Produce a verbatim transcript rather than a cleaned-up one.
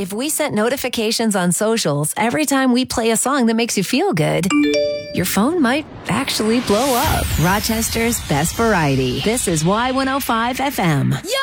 If we sent notifications on socials every time we play a song that makes you feel good, your phone might actually blow up. Rochester's best variety. This is Y one oh five F M.